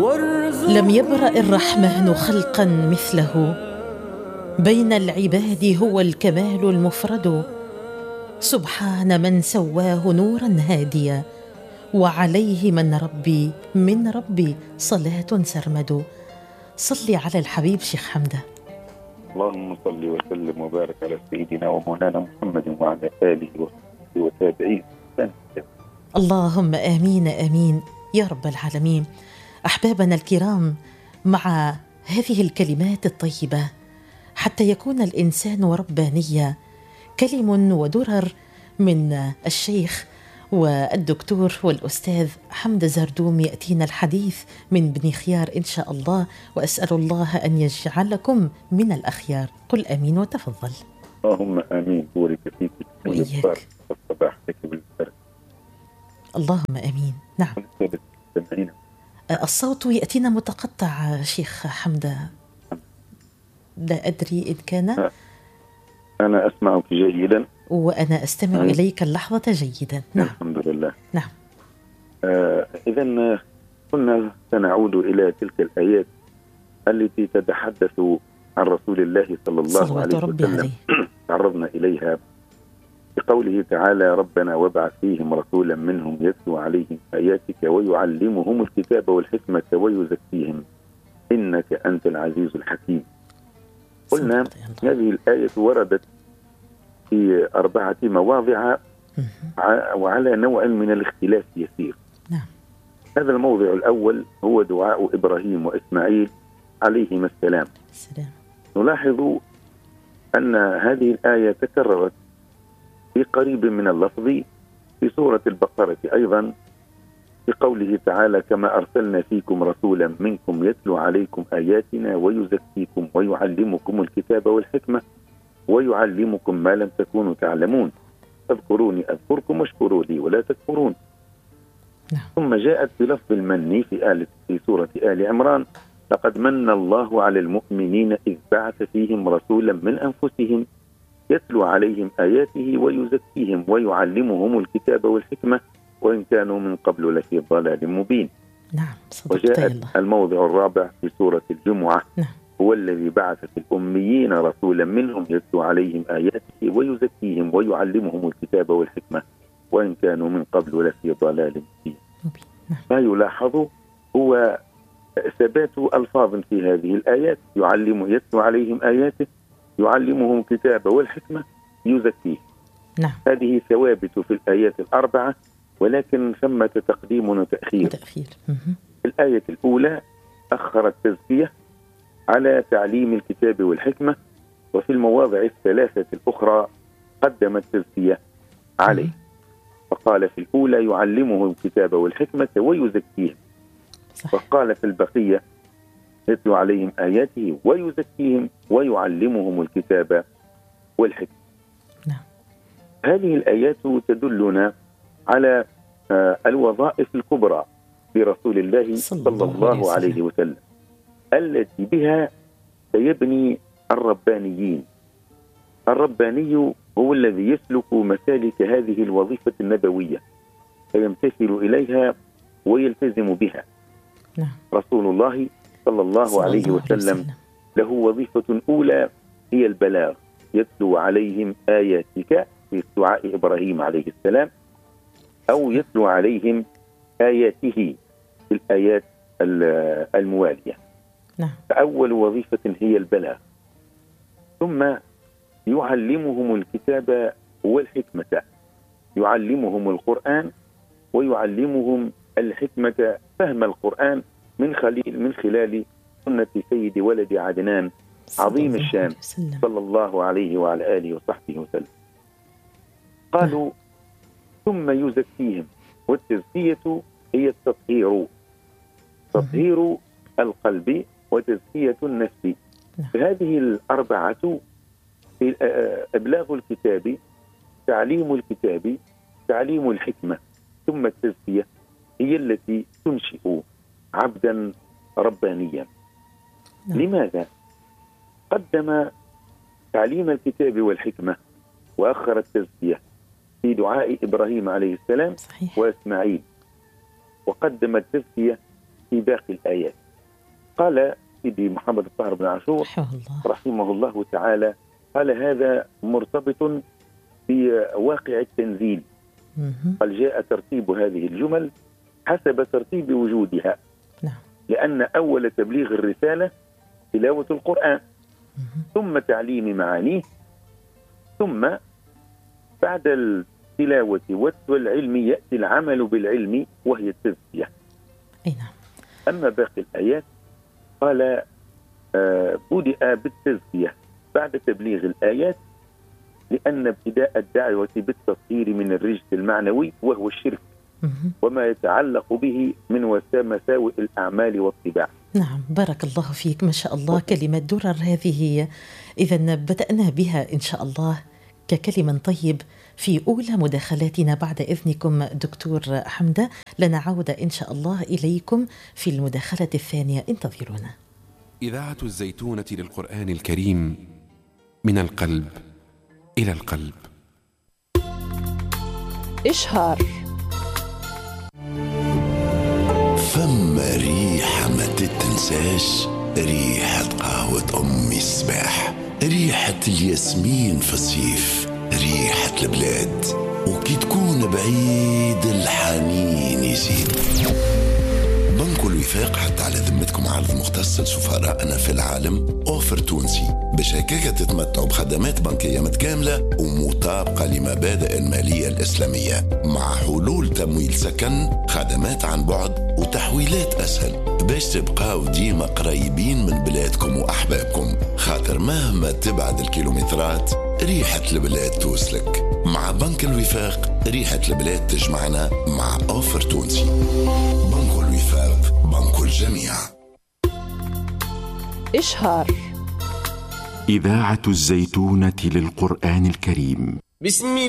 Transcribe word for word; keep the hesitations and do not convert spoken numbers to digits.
لم يبرأ الرحمن خلقا مثله، بين العباد هو الكمال المفرد. سبحان من سواه نورا هاديا، وعليه من ربي من ربي صلاة سرمد. صلي على الحبيب شيخ حمدة. اللهم صل وسلم وبارك على سيدنا ومولانا محمد وعلى آله وصحبه وتابعيه. اللهم آمين آمين يا رب العالمين. أحبابنا الكرام، مع هذه الكلمات الطيبة حتى يكون الإنسان ربانيا، كلم ودرر من الشيخ والدكتور والأستاذ حمدة زردوم يأتينا الحديث من بني خيار إن شاء الله، وأسأل الله أن يجعلكم من الأخيار. قل آمين وتفضل. اللهم آمين. بورك فيك وإياك. والصباح لك بالبركة. اللهم آمين. نعم. الصوت يأتينا متقطع شيخ حمدة، لا أدري إذ كان. أنا أسمعك جيدا وأنا أستمع أه. إليك اللحظة جيدا. نعم. الحمد لله. نعم. آه إذن كنا سنعود إلى تلك الآيات التي تتحدث عن رسول الله صلى الله عليه وسلم. تعرضنا إليها بقوله تعالى: ربنا وابعث فيهم رسولا منهم يتلو عليهم آياتك ويعلمهم الكتاب والحكمة ويزكيهم إنك أنت العزيز الحكيم. قلنا هذه الآية وردت في أربعة مواضع وعلى نوع من الاختلاف يسير. نعم. هذا الموضع الأول هو دعاء إبراهيم وإسماعيل عليهما السلام. السلام. نلاحظ أن هذه الآية تكررت في قريب من اللفظ في سورة البقرة أيضا، في قوله تعالى: كما أرسلنا فيكم رسولا منكم يتلو عليكم آياتنا ويزكيكم ويعلمكم الكتاب والحكمة ويعلمكم ما لم تكونوا تعلمون اذكروني أذكركم واشكروا لي ولا تكفرون. نعم. ثم جاءت بلفظ المن في آل في سورة آل عمران: لقد من الله على المؤمنين إذ بعث فيهم رسولا من أنفسهم يتلو عليهم آياته ويزكيهم ويعلمهم الكتاب والحكمة وإن كانوا من قبل لفي ضلال مبين. نعم. وجاءت الموضع الرابع في سورة الجمعة: نعم. هو الذي بعث في الأميين رسولا منهم يتلو عليهم آياته ويزكيهم ويعلمهم الكتاب والحكمة وإن كانوا من قبل لفي ضلال مبين. نعم. ما يلاحظ هو ثبات ألفاظ في هذه الآيات: يعلم يتلو عليهم آياته، يعلمهم الكتاب والحكمة، يزكيه. نعم. هذه ثوابت في الآيات الأربعة، ولكن ثمة تقديم وتأخير. تأخير. في الآية الأولى أخر التزكية على تعليم الكتاب والحكمة، وفي المواضع الثلاثة الأخرى قدم التزكية عليه، فقال في الأولى يعلمهم الكتاب والحكمة ويزكيهم، وقال في البقية يتلو عليهم آياته ويزكيهم ويعلمهم الكتاب والحكمة. نعم. هذه الآيات تدلنا على الوظائف الكبرى لرسول الله صلى الله عليه وسلم التي بها سيبني الربانيين. الرباني هو الذي يسلك مسالك هذه الوظيفة النبوية فيمتثل إليها ويلتزم بها. نعم. رسول الله صلى الله صلى عليه الله وسلم, وسلم له وظيفة أولى هي البلاغ: يتلو عليهم آياتك في دعاء إبراهيم عليه السلام، أو يتلو عليهم آياته في الآيات الموالية. نعم. فأول وظيفة هي البلاغ، ثم يعلمهم الكتاب والحكمة، يعلمهم القرآن ويعلمهم الحكمة، فهم القرآن من خلال من خلال سنة سيد ولد عدنان عظيم الشان صلى الله عليه وعلى آله وصحبه وسلم. قالوا ثم يزكيهم، والتزكية هي التطهير، تطهير القلب وتزكية النفس. هذه الأربعة: إبلاغ الكتاب، تعليم الكتاب، تعليم الحكمة، ثم التزكية، هي التي تنشئ عبدا ربانيا. نعم. لماذا قدم تعليم الكتاب والحكمة وأخر التزكية في دعاء إبراهيم عليه السلام؟ صحيح. وإسماعيل، وقدم التزكية في باقي الآيات. قال سيدي محمد الطاهر بن عاشور رحمه الله تعالى، قال هذا مرتبط بواقع التنزيل. قال جاء ترتيب هذه الجمل حسب ترتيب وجودها، لأن أول تبليغ الرسالة تلاوة القرآن، ثم تعليم معانيه، ثم بعد التلاوة والعلم يأتي العمل بالعلم وهي التزكية. أما باقي الآيات قال آه بدأ بالتزكية بعد تبليغ الآيات، لأن ابتداء الدعوة بالتطهير من الرجس المعنوي وهو الشرك وما يتعلق به من مساوئ الأعمال والطباع. نعم، بارك الله فيك، ما شاء الله، كلمة درر هذه. إذن بدأنا بها إن شاء الله ككلمة طيب في أولى مداخلاتنا. بعد إذنكم دكتور حمدة لنعود إن شاء الله إليكم في المداخلة الثانية، انتظرونا. إذاعة الزيتونة للقرآن الكريم، من القلب إلى القلب. إشهار. فما ريحة ما تتنساش، ريحة قهوة أمي الصباح، ريحة الياسمين في الصيف، ريحة البلاد، وكي تكون بعيد الحنين يزيد. بنك الوفاق حتى على ذمتكم عرض مختص لسفرائنا في العالم، أوفر تونسي باش هكاك تتمتعوا بخدمات بنكية متكاملة ومطابقة لمبادئ المالية الإسلامية، مع حلول تمويل سكن، خدمات عن بعد، وتحويلات أسهل باش تبقاو ديما قريبين من بلادكم وأحبابكم، خاطر مهما تبعد الكيلومترات ريحة البلاد توصلك. مع بنك الوفاق ريحة البلاد تجمعنا مع أوفر تونسي. بنك الوفاق، بنك الجميع. إشهار. إذاعة الزيتونة للقرآن الكريم. بسم